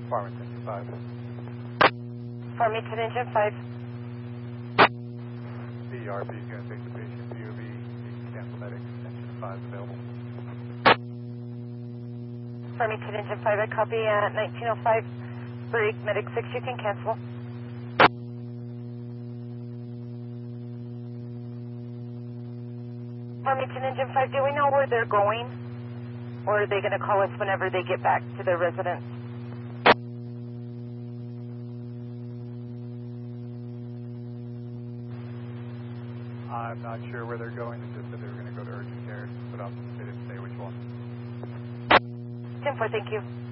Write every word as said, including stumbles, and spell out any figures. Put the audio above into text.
Farmington Engine five. Farmington Engine five. The R P is going to take the patient to U V. Cancel medic. Engine five available. Farmington Engine five, I copy at nineteen oh five. Break medic six, you can cancel. Farmington Engine five, do we know where they're going? Or are they going to call us whenever they get back to their residence? I'm not sure where they're going. They just said they were going to go to urgent care, but they didn't say which one. ten four, thank you.